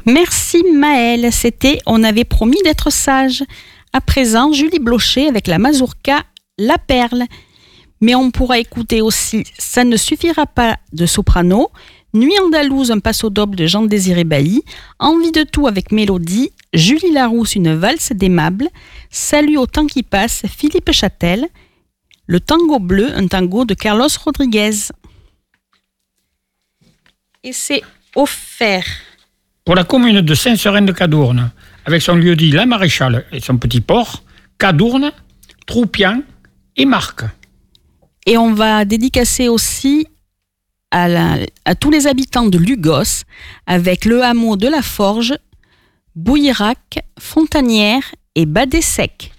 Merci Maëlle, c'était On avait promis d'être sage. À présent, Julie Blocher avec la mazurka La Perle. Mais on pourra écouter aussi Ça ne suffira pas de soprano, Nuit andalouse, un passo doble de Jean-Désiré Bailly, Envie de tout avec Mélodie, Julie Larousse, une valse d'aimable, Salut au temps qui passe, Philippe Châtel, Le tango bleu, un tango de Carlos Rodriguez. Et c'est offert pour la commune de Saint-Seurin-de-Cadourne, avec son lieu-dit La Maréchale et son petit port, Cadourne, Troupian et Marques. Et on va dédicacer aussi à tous les habitants de Lugos, avec le hameau de la Forge, Bouillerac, Fontanière et Badé-Sec.